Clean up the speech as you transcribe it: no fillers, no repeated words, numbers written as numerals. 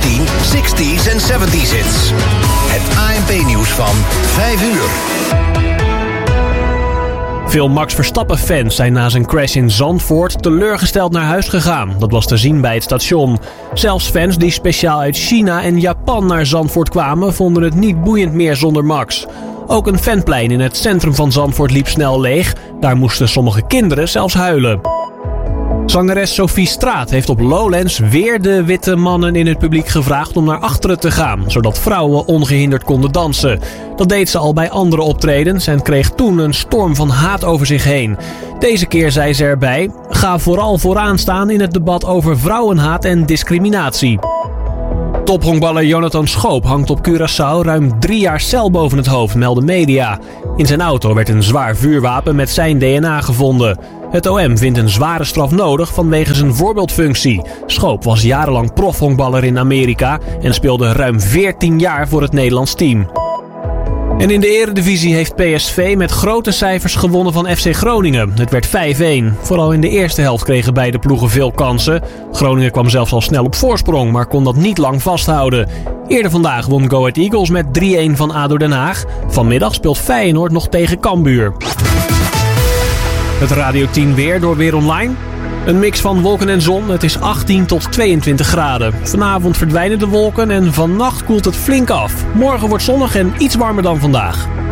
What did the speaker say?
10, 60s en 70s hits. Het ANP-nieuws van 5 uur. Veel Max Verstappen-fans zijn na zijn crash in Zandvoort teleurgesteld naar huis gegaan. Dat was te zien bij het station. Zelfs fans die speciaal uit China en Japan naar Zandvoort kwamen, vonden het niet boeiend meer zonder Max. Ook een fanplein in het centrum van Zandvoort liep snel leeg. Daar moesten sommige kinderen zelfs huilen. Zangeres Sophie Straat heeft op Lowlands weer de witte mannen in het publiek gevraagd om naar achteren te gaan, zodat vrouwen ongehinderd konden dansen. Dat deed ze al bij andere optredens en kreeg toen een storm van haat over zich heen. Deze keer zei ze erbij: ga vooral vooraan staan in het debat over vrouwenhaat en discriminatie. Tophonkballer Jonathan Schoop hangt op Curaçao ruim 3 jaar cel boven het hoofd, melden media. In zijn auto werd een zwaar vuurwapen met zijn DNA gevonden. Het OM vindt een zware straf nodig vanwege zijn voorbeeldfunctie. Schoop was jarenlang profhonkballer in Amerika en speelde ruim 14 jaar voor het Nederlands team. En in de Eredivisie heeft PSV met grote cijfers gewonnen van FC Groningen. Het werd 5-1. Vooral in de eerste helft kregen beide ploegen veel kansen. Groningen kwam zelfs al snel op voorsprong, maar kon dat niet lang vasthouden. Eerder vandaag won Go Ahead Eagles met 3-1 van ADO Den Haag. Vanmiddag speelt Feyenoord nog tegen Cambuur. Het Radio 10 weer door Weer Online. Een mix van wolken en zon. Het is 18 tot 22 graden. Vanavond verdwijnen de wolken en vannacht koelt het flink af. Morgen wordt zonnig en iets warmer dan vandaag.